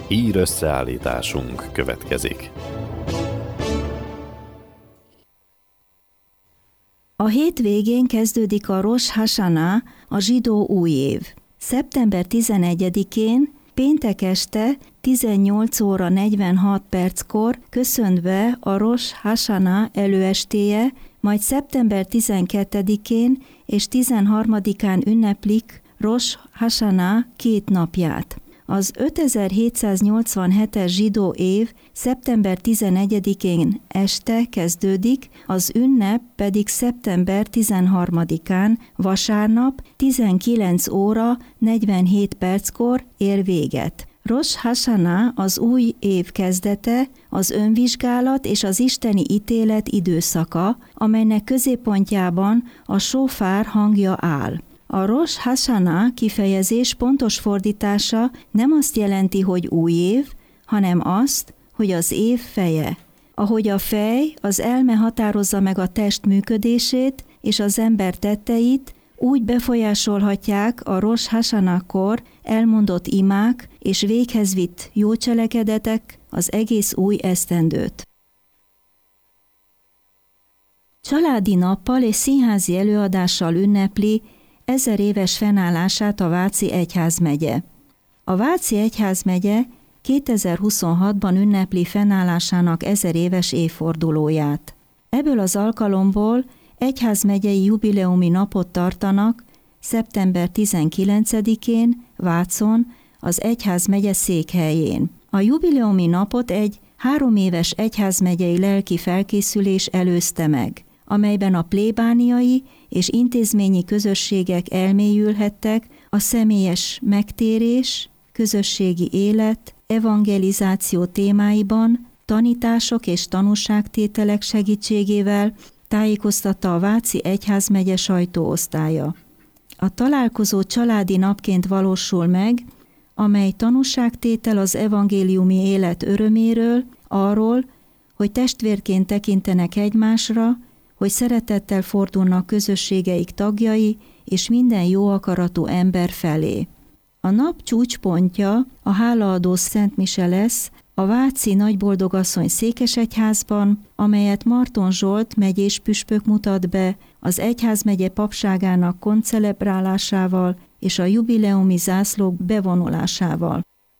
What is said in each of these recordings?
Hír összeállításunk következik. A hétvégén kezdődik a Rosh Hashanah, a zsidó új év. Szeptember 11-én, péntek este 18 óra 46 perckor köszöntve a Rosh Hashanah előestéje, majd szeptember 12-én és 13-án ünneplik Rosh Hashanah 2 napját. Az 5787-es zsidó év szeptember 11-én este kezdődik, az ünnep pedig szeptember 13-án vasárnap 19 óra 47 perckor ér véget. Rosh Hashanah az új év kezdete, az önvizsgálat és az isteni ítélet időszaka, amelynek középpontjában a sófár hangja áll. A Rosh Hashanah kifejezés pontos fordítása nem azt jelenti, hogy új év, hanem azt, hogy az év feje. Ahogy a fej, az elme határozza meg a test működését és az ember tetteit, úgy befolyásolhatják a Rosh Hashanah-kor elmondott imák és véghez vitt jó cselekedetek az egész új esztendőt. Családi nappal és színházi előadással ünnepli 1000 éves fennállását a Váci egyházmegye. A Váci egyházmegye 2026-ban ünnepli fennállásának 1000 éves évfordulóját. Ebből az alkalomból egyházmegyei jubileumi napot tartanak szeptember 19-én Vácon, az egyházmegye székhelyén. A jubileumi napot egy 3 éves egyházmegyei lelki felkészülés előzte meg, amelyben a plébániai és intézményi közösségek elmélyülhettek a személyes megtérés, közösségi élet, evangelizáció témáiban, tanítások és tanúságtételek segítségével, tájékoztatta a Váci egyházmegye sajtóosztálya. A találkozó családi napként valósul meg, amely tanúságtétel az evangéliumi élet öröméről, arról, hogy testvérként tekintenek egymásra, hogy szeretettel fordulnak közösségeik tagjai és minden jó akaratú ember felé. A nap csúcspontja a hálaadó szentmise lesz a Váci Nagyboldogasszony székesegyházban, amelyet Marton Zsolt megyés püspök mutat be az egyházmegye papságának koncelebrálásával és a jubileumi zászlók bevonulásával.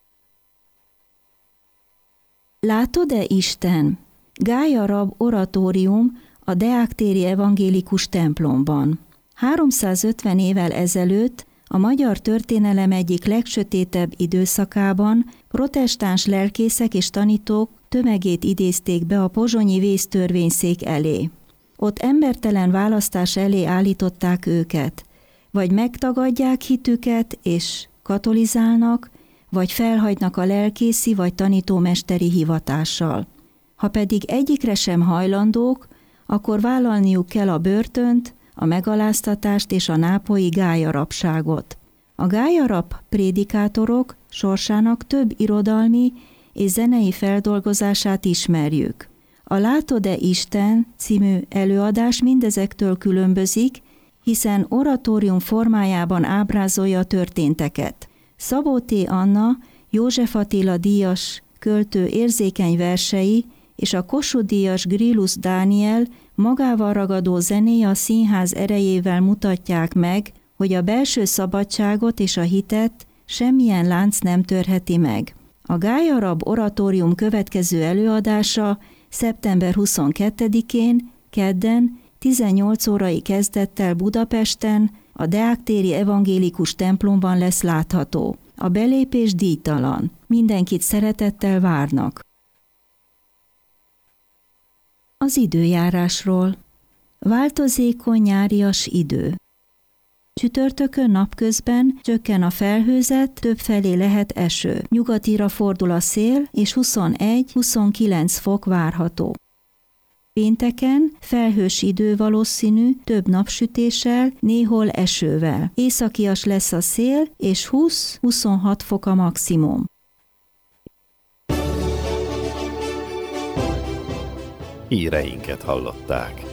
Látod-e Isten? Gája Rab oratórium a deák-téri evangélikus templomban. 350 évvel ezelőtt a magyar történelem egyik legsötétebb időszakában protestáns lelkészek és tanítók tömegét idézték be a pozsonyi vésztörvényszék elé. Ott embertelen választás elé állították őket, vagy megtagadják hitüket és katolizálnak, vagy felhagynak a lelkészi vagy tanítómesteri hivatással. Ha pedig egyikre sem hajlandók, akkor vállalniuk kell a börtönt, a megaláztatást és a nápolyi gályarabságot. A gályarab prédikátorok sorsának több irodalmi és zenei feldolgozását ismerjük. A Látod-e Isten című előadás mindezektől különbözik, hiszen oratórium formájában ábrázolja a történteket. Szabó T. Anna, József Attila díjas költő érzékeny versei és a Kossuth-díjas Grillus Dániel magával ragadó zenéje a színház erejével mutatják meg, hogy a belső szabadságot és a hitet semmilyen lánc nem törheti meg. A gályarab oratórium következő előadása szeptember 22-én, kedden, 18 órai kezdettel Budapesten, a deák-téri evangélikus templomban lesz látható. A belépés díjtalan. Mindenkit szeretettel várnak. Az időjárásról. Változékony nyárias idő. Csütörtökön napközben csökken a felhőzet, többfelé lehet eső. Nyugatira fordul a szél, és 21-29 fok várható. Pénteken felhős idő valószínű, több napsütéssel, néhol esővel. Északias lesz a szél, és 20-26 fok a maximum. Híreinket hallották.